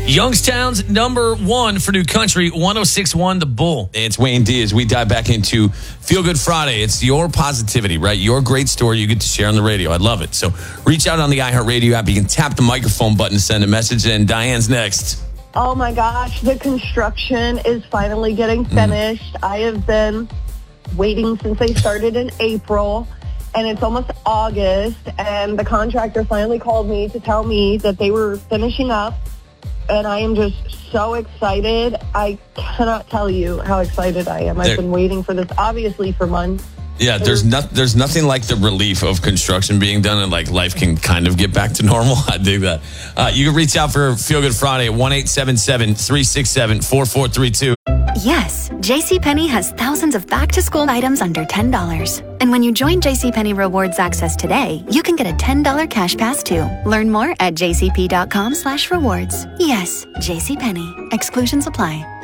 Youngstown's number one for New Country, 106.1 The Bull. It's Wayne D as we dive back into Feel Good Friday. It's your positivity, right? Your great story you get to share on the radio. I love it. So reach out on the iHeartRadio app. You can tap the microphone button to send a message, and Diane's next. Oh my gosh, the construction is finally getting finished. I have been waiting since they started in April, and it's almost August, and the contractor finally called me to tell me that they were finishing up, and I am just so excited. I cannot tell you how excited I am. I've been waiting for this, obviously, for months. Yeah, there's nothing like the relief of construction being done, and like life can kind of get back to normal. I dig that. You can reach out for Feel Good Friday at 1-877-367-4432. Yes, JCPenney has thousands of back-to-school items under $10. And when you join JCPenney Rewards Access today, you can get a $10 cash pass too. Learn more at jcp.com/rewards. Yes, JCPenney. Exclusions apply.